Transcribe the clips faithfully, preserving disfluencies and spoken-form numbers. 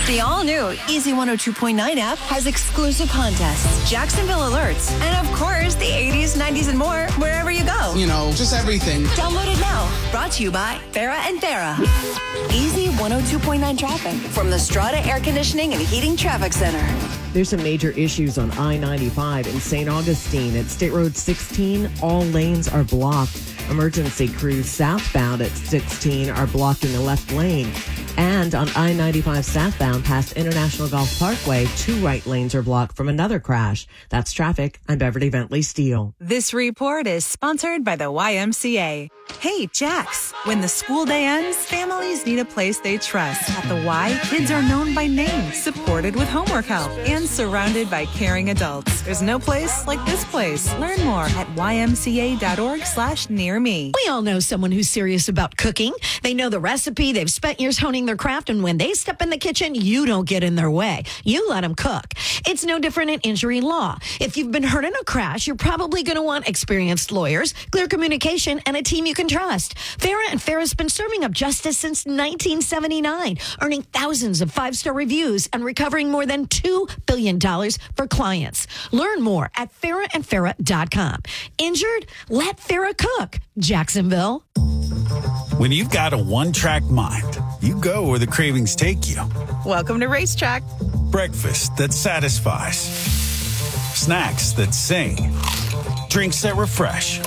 The all-new Easy one oh two point nine app has exclusive contests, Jacksonville alerts, and of course, the eighties, nineties, and more wherever you go. You know, just everything. Download it now. Brought to you by Farah and Farah. Easy one oh two point nine traffic from the Strata Air Conditioning and Heating Traffic Center. There's some major issues on I ninety-five in Saint Augustine. At State Road sixteen, all lanes are blocked. Emergency crews southbound at sixteen are blocking the left lane. And on I ninety-five southbound past International Golf Parkway, two right lanes are blocked from another crash. That's traffic. I'm Beverly Bentley Steele. This report is sponsored by the Y M C A. Hey, Jax, when the school day ends, families need a place they trust. At the Y, kids are known by name, supported with homework help, and surrounded by caring adults. There's no place like this place. Learn more at ymca.org slash near me. We all know someone who's serious about cooking. They know the recipe. They've spent years honing their craft, and when they step in the kitchen, you don't get in their way. You let them cook. It's no different in injury law. If you've been hurt in a crash, you're probably going to want experienced lawyers, clear communication, and a team you can trust. Farah and Farah's been serving up justice since nineteen seventy-nine, earning thousands of five-star reviews and recovering more than two billion dollars for clients. Learn more at farah and farah dot com. Injured? Let Farah cook. Jacksonville. When you've got a one-track mind, you go where the cravings take you. Welcome to Racetrack. Breakfast that satisfies. Snacks that sing. Drinks that refresh.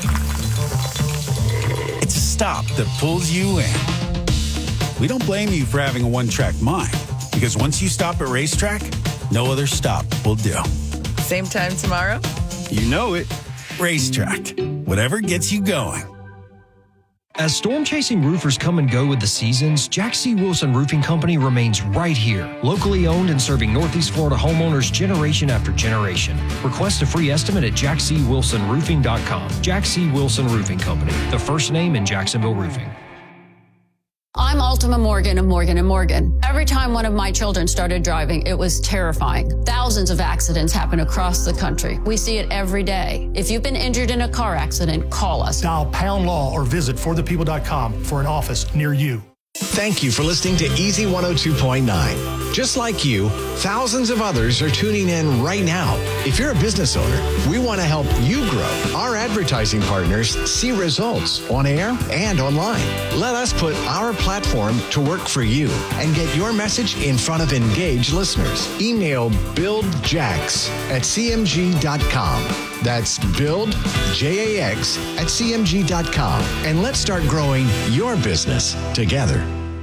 It's a stop that pulls you in. We don't blame you for having a one-track mind, because once you stop at Racetrack, no other stop will do. Same time tomorrow? You know it. Racetrack. Whatever gets you going. As storm-chasing roofers come and go with the seasons, Jack C. Wilson Roofing Company remains right here, locally owned and serving Northeast Florida homeowners generation after generation. Request a free estimate at jack c wilson roofing dot com. Jack C. Wilson Roofing Company, the first name in Jacksonville roofing. I'm Ultima Morgan of Morgan and Morgan. Every time one of my children started driving, it was terrifying. Thousands of accidents happen across the country. We see it every day. If you've been injured in a car accident, call us. Dial pound law or visit for the people dot com for an office near you. Thank you for listening to Easy one oh two point nine. Just like you, thousands of others are tuning in right now. If you're a business owner, we want to help you grow. Our advertising partners see results on air and online. Let us put our platform to work for you and get your message in front of engaged listeners. Email buildjax at c m g dot com. That's build, J A X, at c m g dot com. And let's start growing your business together.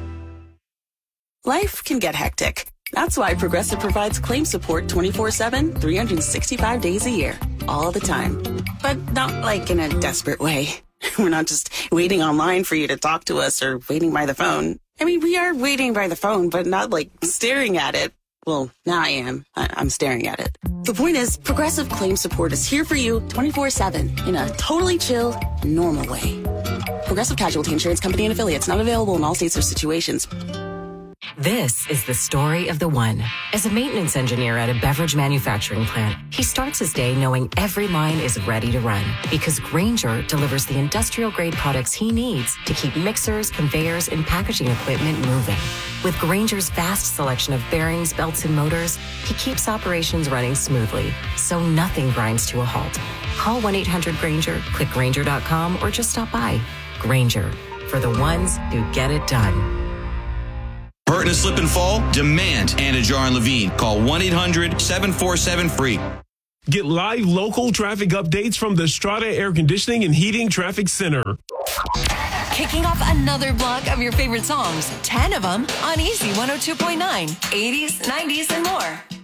Life can get hectic. That's why Progressive provides claim support twenty-four seven, three hundred sixty-five days a year, all the time. But not like in a desperate way. We're not just waiting online for you to talk to us or waiting by the phone. I mean, we are waiting by the phone, but not like staring at it. Well, now I am. I- I'm staring at it. The point is, Progressive Claim Support is here for you twenty-four seven in a totally chill, normal way. Progressive Casualty Insurance Company and Affiliates, not available in all states or situations. This is the story of the one. As a maintenance engineer at a beverage manufacturing plant, he starts his day knowing every line is ready to run because Grainger delivers the industrial-grade products he needs to keep mixers, conveyors, and packaging equipment moving. With Grainger's vast selection of bearings, belts, and motors, he keeps operations running smoothly, so nothing grinds to a halt. Call one eight hundred Grainger, click Grainger dot com, or just stop by. Grainger, for the ones who get it done. Hurt in a slip and fall? Demand Anna Jar and Levine. Call one eight hundred seven four seven free. Get live local traffic updates from the Strata Air Conditioning and Heating Traffic Center. Kicking off another block of your favorite songs, ten of them on Easy one oh two point nine, eighties, nineties, and more.